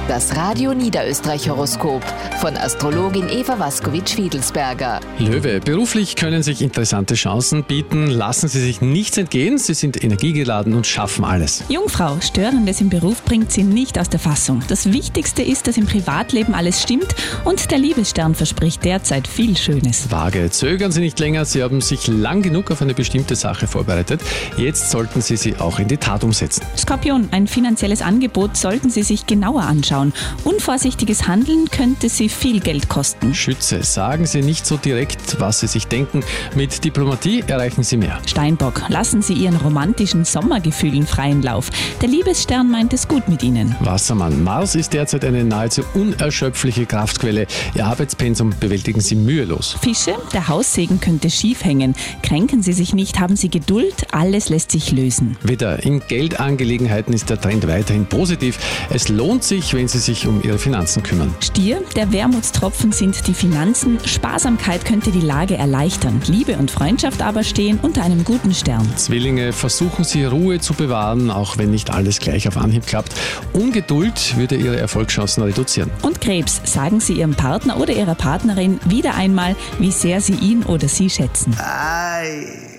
Das Radio Niederösterreich-Horoskop von Astrologin Eva Waskowitsch-Fiedelsberger. Löwe, beruflich können sich interessante Chancen bieten. Lassen Sie sich nichts entgehen. Sie sind energiegeladen und schaffen alles. Jungfrau, Störendes im Beruf bringt Sie nicht aus der Fassung. Das Wichtigste ist, dass im Privatleben alles stimmt und der Liebesstern verspricht derzeit viel Schönes. Waage, zögern Sie nicht länger. Sie haben sich lang genug auf eine bestimmte Sache vorbereitet. Jetzt sollten Sie sie auch in die Tat umsetzen. Skorpion, ein finanzielles Angebot sollten Sie sich genauer anschauen. Unvorsichtiges Handeln könnte Sie viel Geld kosten. Schütze, sagen Sie nicht so direkt, was Sie sich denken. Mit Diplomatie erreichen Sie mehr. Steinbock, lassen Sie Ihren romantischen Sommergefühlen freien Lauf. Der Liebesstern meint es gut mit Ihnen. Wassermann, Mars ist derzeit eine nahezu unerschöpfliche Kraftquelle. Ihr Arbeitspensum bewältigen Sie mühelos. Fische, der Haussegen könnte schief hängen. Kränken Sie sich nicht, haben Sie Geduld, alles lässt sich lösen. Widder, in Geldangelegenheiten ist der Trend weiterhin positiv. Es lohnt sich, wenn Sie sich um Ihre Finanzen kümmern. Stier, der Wermutstropfen sind die Finanzen. Sparsamkeit könnte die Lage erleichtern. Liebe und Freundschaft aber stehen unter einem guten Stern. Zwillinge, versuchen Sie Ruhe zu bewahren, auch wenn nicht alles gleich auf Anhieb klappt. Ungeduld würde Ihre Erfolgschancen reduzieren. Und Krebs, sagen Sie Ihrem Partner oder Ihrer Partnerin wieder einmal, wie sehr Sie ihn oder sie schätzen. Ei.